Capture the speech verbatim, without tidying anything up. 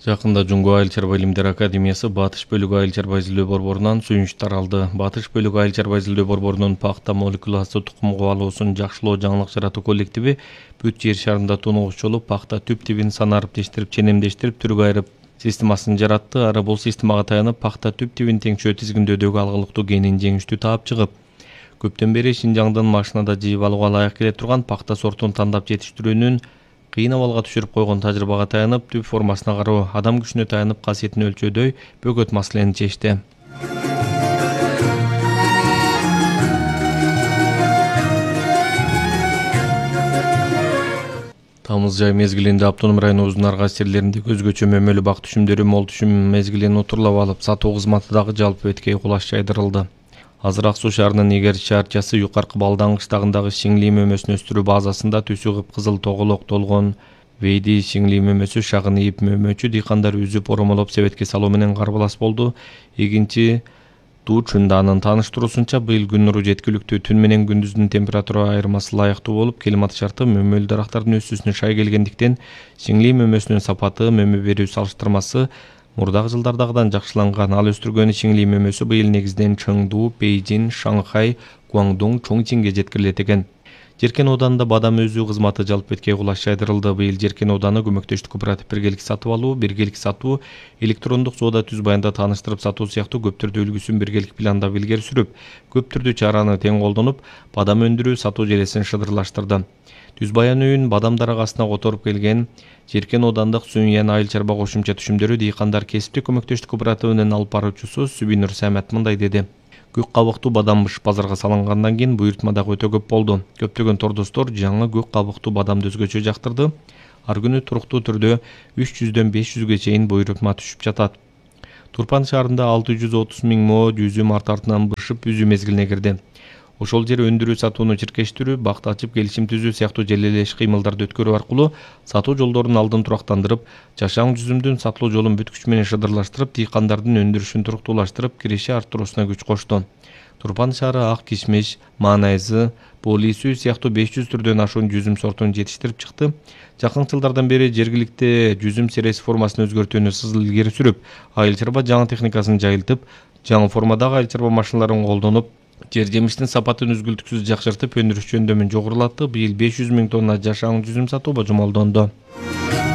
Жакында Жуңго айыл чарба илимдер академиясы Батыш бөлүгү айыл чарба изилдөө борборунан сүйүнүчтөр алды. Батыш бөлүгү айыл чарба изилдөө борборунун пахта молекуласы тукум кубалоосун жакшылоо жаңылык жаратуу коллективи бүт жер шарында тунугуч болуп, пахта түп тибин санарып тештирип, ченемдештирип, түргө айырып системасын жаратты. Ары бул системага таянып, пахта түп тибин теңшөө тизгиндөөдөгү алгылыктуу генин жеңиштүү таап чыгып, көптөн бери Шинжаңдын машинада жыйып алууга ылайык келе турган пахта сортун тандап жетиштирүүнүн кыйын абалга түшүрүп койгон тажрыйбага таянып, түп формасына кароо, адам күчүнө таянып касиетин өлчөөдөй бөгөт маселени чечти. Тамыз жай мезгилинде автоном районубуздун ар кайсы жерлеринде өзгөчө мөмөлүү бак түшүмдөрү мол түшүм мезгилин утурлап алып, сатуу кызматы дагы жалпы беткей кулаш жайдырылды. Азыр Ак Суу шаарынын Игер шаарчасы Юкаркы Балдан кыштагындагы шиңли мөмөсүн өстүрүү базасында түсү кыпкызыл тоголок толгон вейди шиңли мөмөсү шагын ийип мөмөчү дыйкандар үзүп оромолоп себетке салуу менен карбалас болду. Эгинчи Туучунда анын тааныштыруусунча, быйыл күн нуру жеткиликтүү, түн менен күндүздүн температура айырмасы ылайыктуу болуп, климат шарты мөмөлүү дарактардын өсүүсүнө шай келгендиктен шиңли мөмөсүнүн сапаты, мөмө берүү салыштырмасы мурдагы жылдардагыдан жакшыланган. Ал өстүргөн шиңли мөмөсү быйыл негизинен Чыңду, Бейжин, Шанхай, Гуандун, Чоңчиңге жеткирилет экен. Жеркен ооданында бадам өзүү кызматы жалпы беткей кулаш жайдырылды. Быйыл Жеркен ооданы көмөктөштүк кооператив биргелик сатып алуу, биргелик сатуу, электрондук соода түз баянда тааныштырып сатуу сыяктуу көп түрдүү үлгүсүн биргелик пландап илгери сүрүп, көп түрдүү чараны тең колдонуп, бадам өндүрүү, сатуу желесин шыдырлаштырды. Түз баян үйүн бадам дарагасына которуп келген Жеркен оодандык Сүйүн айыл чарба кошумча түшүмдөрү дыйкандар кесиптик көмөктөштүк кооперативинин алып баруучусу Сүбүнүр Самат мындай деди. Көк кабыктуу бадамбыш базарга салынгандан кийин буйртма дагы өтө көп болду. Көптөгөн тордостор жаңы көк кабыктуу бадамды өзгөчө жактырды. Ар күнү туруктуу түрдө үч жүздөн беш жүзгө чейин буйртма түшүп жатат. Турпан шаарында алты жүз отуз миң мо жүзүм арт артынан бышып үзүү мезгилине кирди. Ошол жер өндүрүү сатууну чиркештирүү, бакт ачып келишим түзүү сыяктуу желелеш кыймылдарды өткөрүү аркылуу сатуу жолдорунун алдын турактандырып, жашаң жүзүмдүн сатылуу жолун бүт күч менен шыдырлаштырып, дыйкандардын өндүрүшүн туруктуулаштырып, киреше арттыруусуна күч кошту. Турпан шаары ак кишмиш, маанайзы, полисүү сыяктуу беш жүз түрдөн ашуун жүзүм сортун жетиштирип чыкты. Жакын жылдардан бери жергиликте жүзүм сереси формасын өзгөртүүнү сызыл илгери сүрүп, айыл чарба жаңы техникасын жайылтып, жаңы формадагы айыл чарба машиналарын колдонуп, жер жемиштин сапатын үзгүлтүксүз жакшыртып, өндүрүш жөндөмүн жогорулатты. Быйыл беш жүз миң тонна жашаң жүзүм сатуу божомолдонду.